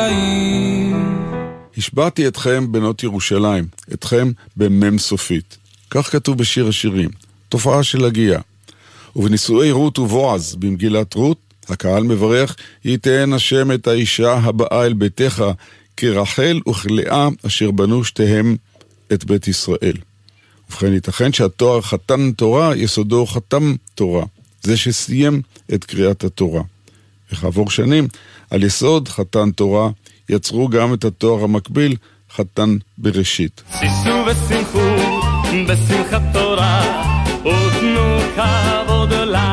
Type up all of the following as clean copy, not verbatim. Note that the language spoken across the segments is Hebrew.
החיים. השבעתי אתכם בנות ירושלים, אתכם במם סופית. כך כתוב בשיר השירים, תופעה של הגיעה. ובנישואי רות ובועז במגילת רות, הקהל מברך, ייתן השם את האישה הבאה אל ביתך, כרחל וכלאה אשר בנו שתיהם את בית ישראל. ובכן ייתכן שהתואר חתן תורה יסודו חתם תורה, זה שסיים את קריאת התורה. וכעבור שנים, על יסוד חתן תורה, יצרו גם את התואר המקביל, חתן בראשית. שישו ושמחו בשמחת תורה, ותנו כבוד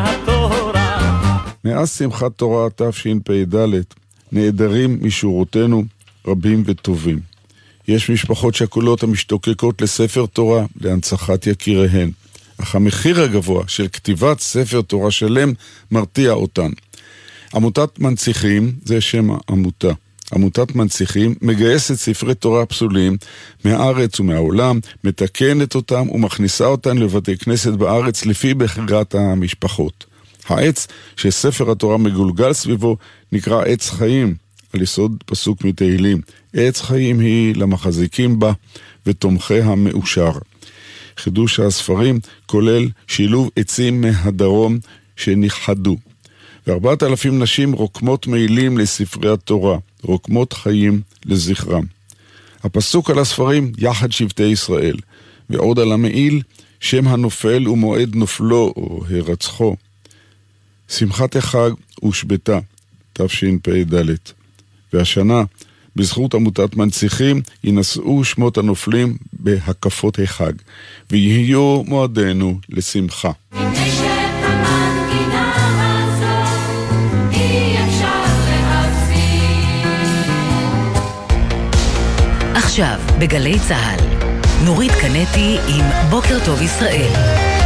לתורה. מאז שמחת תורה תשפ"ד, נעדרים משורותינו רבים וטובים. יש משפחות שכולות המשתוקקות לספר תורה, להנצחת יקיריהן. אך המחיר הגבוה של כתיבת ספר תורה שלם מרתיע אותן. עמותת מנציחים, זה שם העמותה. עמותת מנציחים מגייסת ספרי תורה פסולים מהארץ ומהעולם, מתקנת אותם ומכניסה אותם לבתי כנסת בארץ לפי בחירת המשפחות. העץ שספר התורה מגולגל סביבו נקרא עץ חיים, על יסוד פסוק מתהילים. עץ חיים היא למחזיקים בה ותומכי המאושר. חידוש הספרים כולל שילוב עצים מהדרום שנכחדו. ו4,000 נשים רוקמות מילים לספרי התורה, רוקמות חיים לזכרם. הפסוק על הספרים יחד שבטי ישראל, ועוד על המעיל שם הנופל ומועד נופלו או הרצחו. שמחת החג הושבתה, תשפ"ד. והשנה, בזכות עמותת מנציחים, ינשאו שמות הנופלים בהקפות החג, ויהיו מועדנו לשמחה. עכשיו, בגלי צהל, נורית קנטי עם בוקר טוב ישראל.